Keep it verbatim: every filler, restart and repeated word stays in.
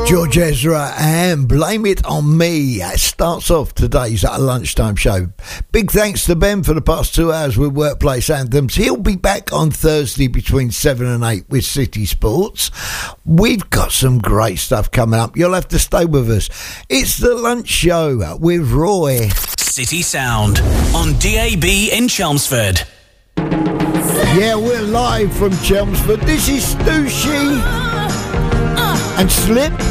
George Ezra and Blame It On Me. That starts off today's lunchtime show. Big thanks to Ben for the past two hours with Workplace Anthems. He'll be back on Thursday between seven and eight with City Sports. We've got some great stuff coming up. You'll have to stay with us. It's the lunch show with Roy. City Sound on D A B in Chelmsford. Yeah, we're live from Chelmsford. This is Stu She and Slip.